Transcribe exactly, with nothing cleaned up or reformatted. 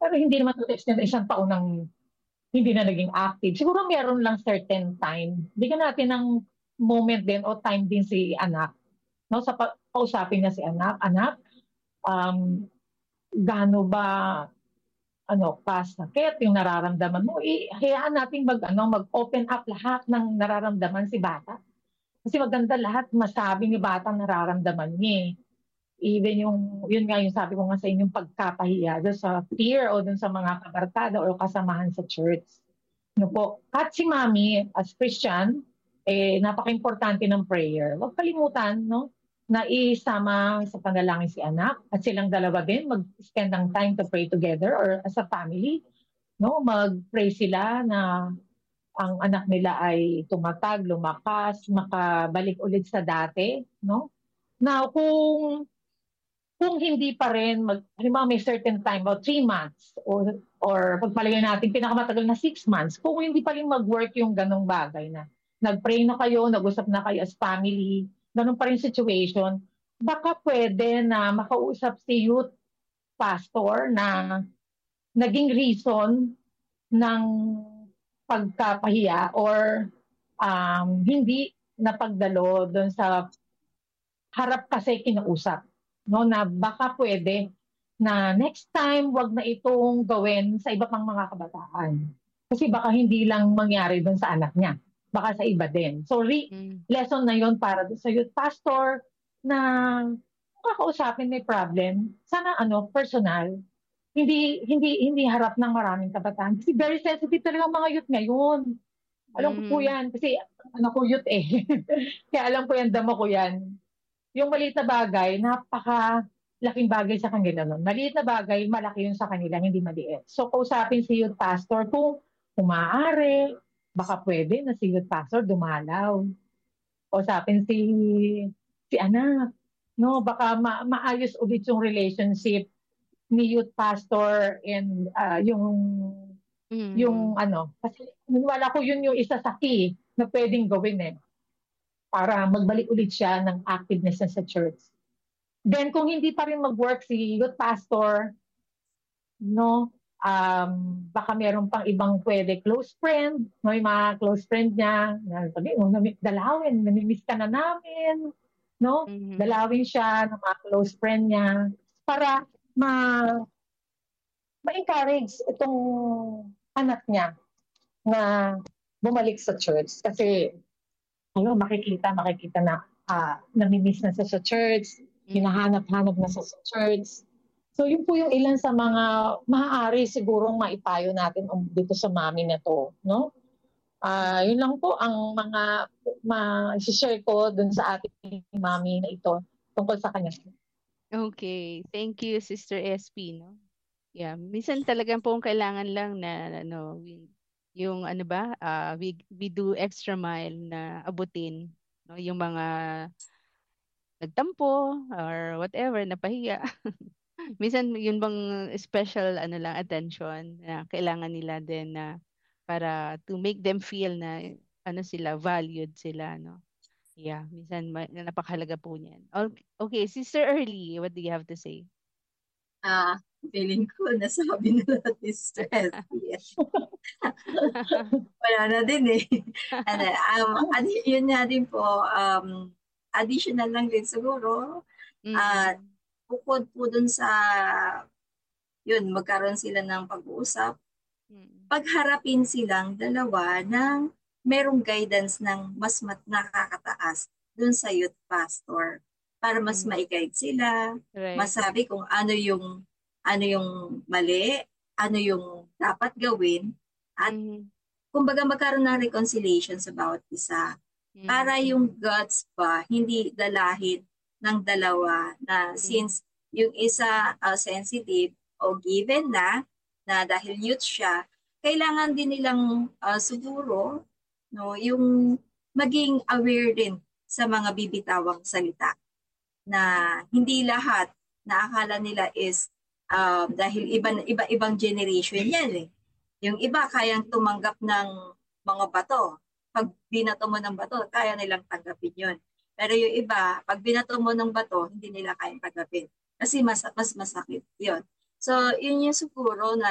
Pero hindi naman to-extend na isang taon ng hindi na naging active. Siguro meron lang certain time. Bigyan natin ng moment din o time din si anak. No, sa pa- kausapin niya si anak, anak, um, gaano ba ano kasakit yung nararamdaman mo? Eh, hayaan natin mag ano, mag-open up lahat ng nararamdaman si bata. Kasi maganda lahat masabi ni bata ang nararamdaman niya. eh. Even yung, yun nga yung sabi ko nga sa inyong pagkapahiya doon sa peer o doon sa mga kabarkada o kasamahan sa church. No po. At si Mami, as Christian, eh, napaka-importante ng prayer. Huwag kalimutan, no? Na isama sa panalangin si anak at silang dalawa din mag-spend ng time to pray together or as a family, no? Mag-pray sila na ang anak nila ay tumatag, lumakas, makabalik ulit sa dati, no? Now, kung kung hindi pa rin, mag, halimbawa may certain time, about three months, or, or pagpalagay natin pinakamatagal na six months, kung hindi pa rin mag-work yung ganong bagay na nag-pray na kayo, nag-usap na kayo as family, ganun pa rin situation, baka pwede na makausap si youth pastor na naging reason ng pagkapahiya or um, hindi napagdalo doon sa harap kasi kinausap, no, na baka pwede na next time wag na itong gawin sa iba pang mga kabataan. Kasi baka hindi lang mangyari doon sa anak niya, baka sa iba din. So re- Mm. lesson na yon para doon sa youth pastor na kakausapin may problem, sana ano personal, hindi hindi hindi harap ng maraming kabataan. Kasi very sensitive talaga ang mga youth ngayon. Alam ko po Mm. yan kasi ano ko youth eh. Kaya alam ko yan, dama ko yan yung maliit na bagay, napaka laking bagay sa kanila nun. Maliit na bagay, malaki yun sa kanila, hindi maliit. So, kausapin si youth pastor kung umaari, baka pwede na si youth pastor dumalaw. Kausapin si si anak. No, baka ma- maayos ulit yung relationship ni youth pastor and ah, yung yung Mm. ano, kasi wala ko yun yung isa sa key na pwedeng gawin eh para magbalik ulit siya ng activeness niya sa church. Then kung hindi pa rin mag-work si youth pastor, no, um, baka meron pang ibang pwede close friend, no, yung mga close friend niya, na sabi, oh, nami- dalawin, namimiss ka na namin, no, Mm. dalawin siya ng mga close friend niya para ma ma-encourage itong anak niya na bumalik sa church kasi ano makikita makikita na ah, namimiss na siya sa church, Mm. hinahanap-hanap na siya sa church. So yun po yung ilan sa mga maaari sigurong maipayo natin um, dito sa mami na to, no? Ah, Mm. yun lang po ang mga ma-share ko dun sa ating mami na ito tungkol sa kanya. Okay. Thank you, Sister S P, no? Yeah, minsan talagang po kailangan lang na ano, we- yung ano ba, ah we we do extra mile na abutin, no, yung mga nagtampo or whatever, napahiya. Minsan yun bang special ano lang attention na kailangan nila din na para to make them feel na ano sila, valued sila, no? Yeah, minsan ma- napakahalaga po niyan. Okay, okay, Sister Early, what do you have to say? Ah, feeling ko nasabi na lahat ni stress. Yes. Wala na din eh. Ano, um, adi- yun nga din po, um, additional lang din siguro, at Mm. bukod po dun sa, yun, magkaroon sila ng pag-uusap, Mm. pagharapin silang dalawa ng merong guidance ng mas mat nakakataas dun sa youth pastor para mas Mm. ma-guide sila, Right. masabi kung ano yung ano yung mali, ano yung dapat gawin, at Mm. kumbaga magkaroon ng reconciliation sa bawat isa para Mm. yung guts ba hindi dalahin ng dalawa na Mm. since yung isa uh, sensitive o given na na dahil youth siya, kailangan din nilang uh, siguro no yung maging aware din sa mga bibitawang salita na hindi lahat na akala nila is um, dahil iba, iba-ibang generation yan eh. Yung iba kayang tumanggap ng mga bato. Pag binato mo ng bato, kaya nilang tanggapin yun. Pero yung iba, pag binato mo ng bato, hindi nila kayang tanggapin. Kasi mas, mas masakit yun. So, yun yung siguro na